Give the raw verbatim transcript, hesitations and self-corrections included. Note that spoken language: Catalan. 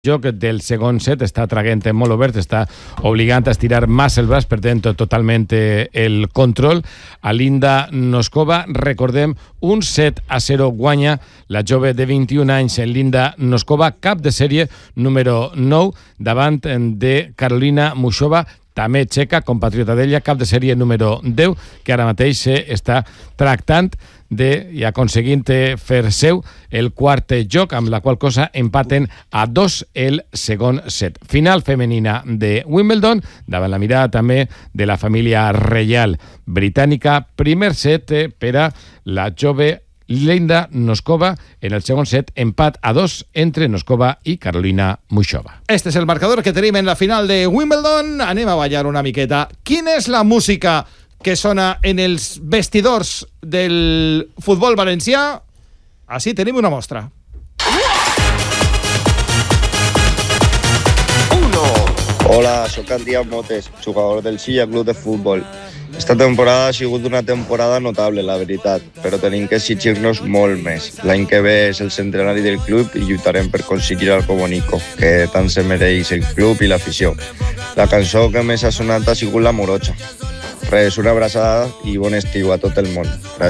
joc del segon set està traient molt obert, està obligant a estirar massa el braç, perdent totalment el control. A Linda Noskova, recordem, un set a zero guanya la jove de vint-i-un anys, Linda Noskova, cap de sèrie número nou, davant de Karolina Muchova, també txeca, compatriota d'ella, cap de sèrie número deu, que ara mateix està tractant de, i aconseguint fer seu el quart joc, amb la qual cosa empaten a dos el segon set. Final femenina de Wimbledon, davant la mirada també de la família reial britànica. Primer set per a la jove Linda Noskova, en el segon set, empat a dos entre Noskova i Karolina Muchova. Este és el marcador que tenim en la final de Wimbledon. Anem a ballar una miqueta. Quina és la música que sona en els vestidors del futbol valencià? Així tenim una mostra. Hola, soc Antián Motes, jugador del Silla Club de Futbol. Esta temporada ha sigut una temporada notable, la veritat, però tenim que exigir-nos molt més. L'any que ve és el centenari del club i lluitarem per aconseguir algo bonico, que tant se mereix el club i l'afició. La cançó que més ha sonat ha sigut La Morocha. Res, una abraçada i bon estiu a tot el món. Gràcies.